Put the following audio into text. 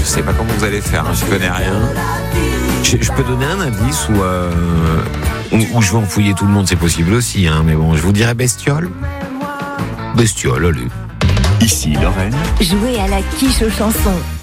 je sais pas comment vous allez faire, je connais rien. Je peux donner un indice ou je vais en fouiller tout le monde, c'est possible aussi, mais bon, je vous dirais bestiole. Bestiole, allez. Ici Lorraine. Jouez à la quiche aux chansons.